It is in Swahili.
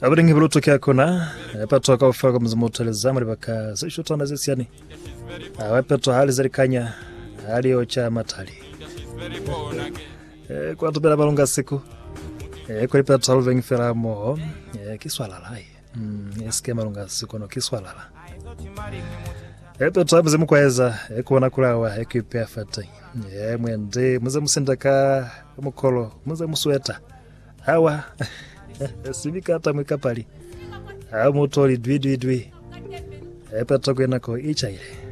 Abaringi bulutokea kuna patoka ufaka mzimutaliza muri baka sishotana zisiani awapeto hali zerikanya hali ocha matali kwa tubera balunga siku kwa peto solving feramo kiswalala skema lunga siku no kiswalala peto abuzimu kweza kuona kulawa equipe fata mwende muze musindaka mukolo muze musweta hawa sibika hata mwikapali mutori dwi peto kwena ko ichaire